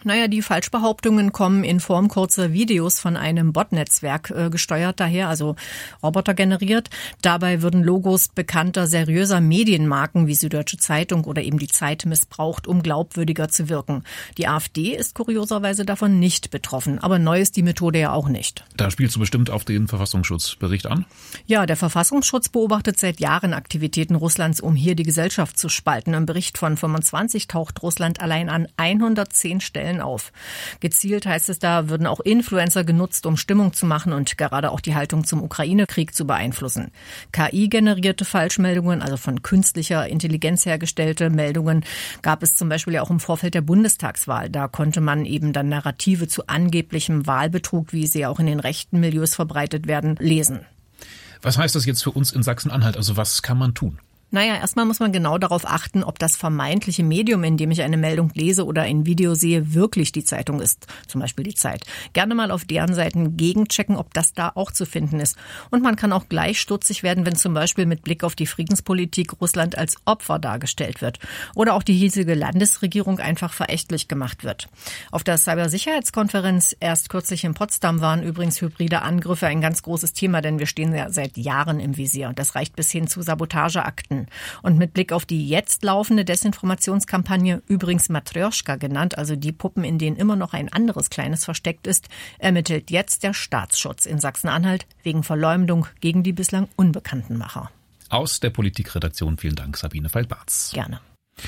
Naja, die Falschbehauptungen kommen in Form kurzer Videos von einem Botnetzwerk gesteuert daher, also Roboter generiert. Dabei würden Logos bekannter, seriöser Medienmarken wie Süddeutsche Zeitung oder eben die Zeit missbraucht, um glaubwürdiger zu wirken. Die AfD ist kurioserweise davon nicht betroffen, aber neu ist die Methode ja auch nicht. Da spielst du bestimmt auf den Verfassungsschutzbericht an? Ja, der Verfassungsschutz beobachtet seit Jahren Aktivitäten Russlands, um hier die Gesellschaft zu spalten. Im Bericht von 25 taucht Russland allein an 110 Stellen auf. Gezielt heißt es da, würden auch Influencer genutzt, um Stimmung zu machen und gerade auch die Haltung zum Ukraine-Krieg zu beeinflussen. KI-generierte Falschmeldungen, also von künstlicher Intelligenz hergestellte Meldungen, gab es zum Beispiel ja auch im Vorfeld der Bundestagswahl. Da konnte man eben dann Narrative zu angeblichem Wahlbetrug, wie sie auch in den rechten Milieus verbreitet werden, lesen. Was heißt das jetzt für uns in Sachsen-Anhalt? Also was kann man tun? Naja, erstmal muss man genau darauf achten, ob das vermeintliche Medium, in dem ich eine Meldung lese oder ein Video sehe, wirklich die Zeitung ist. Zum Beispiel die Zeit. Gerne mal auf deren Seiten gegenchecken, ob das da auch zu finden ist. Und man kann auch gleich stutzig werden, wenn zum Beispiel mit Blick auf die Friedenspolitik Russland als Opfer dargestellt wird. Oder auch die hiesige Landesregierung einfach verächtlich gemacht wird. Auf der Cybersicherheitskonferenz erst kürzlich in Potsdam waren übrigens hybride Angriffe ein ganz großes Thema, denn wir stehen ja seit Jahren im Visier. Das reicht bis hin zu Sabotageakten. Und mit Blick auf die jetzt laufende Desinformationskampagne, übrigens Matrjoschka genannt, also die Puppen, in denen immer noch ein anderes Kleines versteckt ist, ermittelt jetzt der Staatsschutz in Sachsen-Anhalt wegen Verleumdung gegen die bislang unbekannten Macher. Aus der Politikredaktion vielen Dank, Sabine Veit-Bartz. Gerne.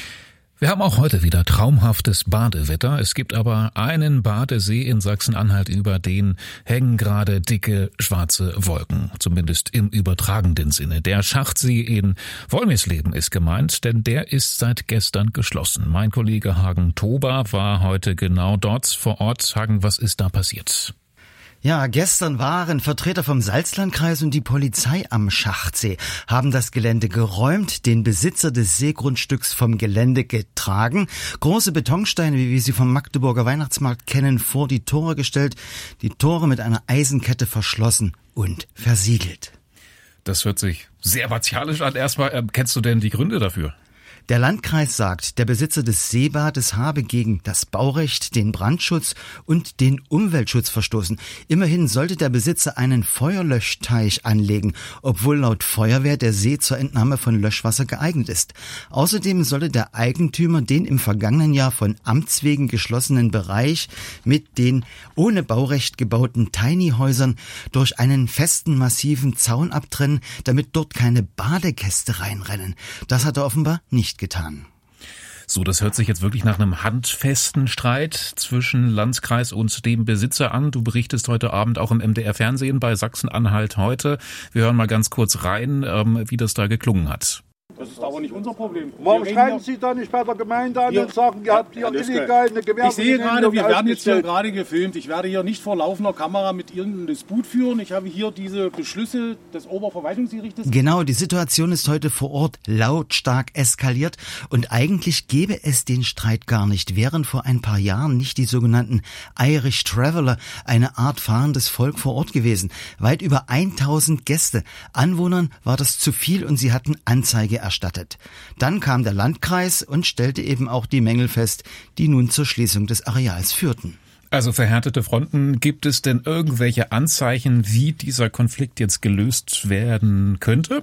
Wir haben auch heute wieder traumhaftes Badewetter. Es gibt aber einen Badesee in Sachsen-Anhalt, über den hängen gerade dicke schwarze Wolken. Zumindest im übertragenden Sinne. Der Schachtsee in Wolmirsleben ist gemeint, denn der ist seit gestern geschlossen. Mein Kollege Hagen Toba war heute genau dort vor Ort. Hagen, was ist da passiert? Ja, gestern waren Vertreter vom Salzlandkreis und die Polizei am Schachtsee, haben das Gelände geräumt, den Besitzer des Seegrundstücks vom Gelände getragen, große Betonsteine, wie wir sie vom Magdeburger Weihnachtsmarkt kennen, vor die Tore gestellt, die Tore mit einer Eisenkette verschlossen und versiegelt. Das hört sich sehr martialisch an. Erstmal, kennst du denn die Gründe dafür? Der Landkreis sagt, der Besitzer des Seebades habe gegen das Baurecht, den Brandschutz und den Umweltschutz verstoßen. Immerhin sollte der Besitzer einen Feuerlöschteich anlegen, obwohl laut Feuerwehr der See zur Entnahme von Löschwasser geeignet ist. Außerdem solle der Eigentümer den im vergangenen Jahr von Amts wegen geschlossenen Bereich mit den ohne Baurecht gebauten Tiny-Häusern durch einen festen, massiven Zaun abtrennen, damit dort keine Badegäste reinrennen. Das hat er offenbar nicht getan. So, das hört sich jetzt wirklich nach einem handfesten Streit zwischen Landkreis und dem Besitzer an. Du berichtest heute Abend auch im MDR-Fernsehen bei Sachsen-Anhalt heute. Wir hören mal ganz kurz rein, wie das da geklungen hat. Das ist aber nicht unser Problem. Warum schreiben Sie da nicht bei der Gemeinde an und sagen, ihr habt hier illegal eine Gewerbe? Ich sehe gerade, wir werden jetzt hier gerade gefilmt. Ich werde hier nicht vor laufender Kamera mit irgendeinem Disput führen. Ich habe hier diese Beschlüsse des Oberverwaltungsgerichtes. Genau, die Situation ist heute vor Ort lautstark eskaliert und eigentlich gäbe es den Streit gar nicht. Wären vor ein paar Jahren nicht die sogenannten Irish Traveller, eine Art fahrendes Volk vor Ort gewesen. Weit über 1000 Gäste. Anwohnern war das zu viel und sie hatten Anzeige erstattet. Dann kam der Landkreis und stellte eben auch die Mängel fest, die nun zur Schließung des Areals führten. Also verhärtete Fronten. Gibt es denn irgendwelche Anzeichen, wie dieser Konflikt jetzt gelöst werden könnte?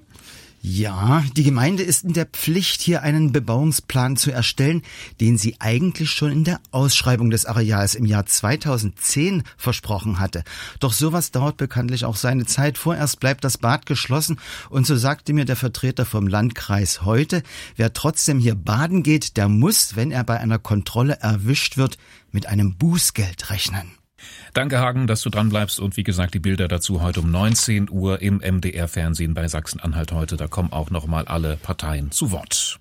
Ja, die Gemeinde ist in der Pflicht, hier einen Bebauungsplan zu erstellen, den sie eigentlich schon in der Ausschreibung des Areals im Jahr 2010 versprochen hatte. Doch sowas dauert bekanntlich auch seine Zeit. Vorerst bleibt das Bad geschlossen und so sagte mir der Vertreter vom Landkreis heute, wer trotzdem hier baden geht, der muss, wenn er bei einer Kontrolle erwischt wird, mit einem Bußgeld rechnen. Danke, Hagen, dass du dran bleibst und wie gesagt, die Bilder dazu heute um 19 Uhr im MDR-Fernsehen bei Sachsen-Anhalt heute. Da kommen auch nochmal alle Parteien zu Wort.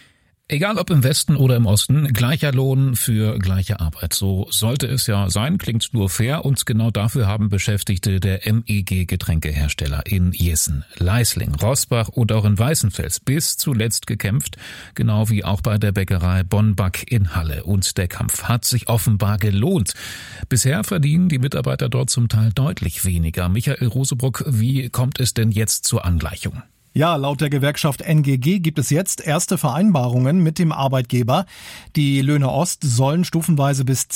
Egal ob im Westen oder im Osten, gleicher Lohn für gleiche Arbeit. So sollte es ja sein, klingt nur fair und genau dafür haben Beschäftigte der MEG-Getränkehersteller in Jessen, Leisling, Roßbach und auch in Weißenfels bis zuletzt gekämpft, genau wie auch bei der Bäckerei Bonback in Halle. Und der Kampf hat sich offenbar gelohnt. Bisher verdienen die Mitarbeiter dort zum Teil deutlich weniger. Michael Rosebruck, wie kommt es denn jetzt zur Angleichung? Ja, laut der Gewerkschaft NGG gibt es jetzt erste Vereinbarungen mit dem Arbeitgeber. Die Löhne Ost sollen stufenweise bis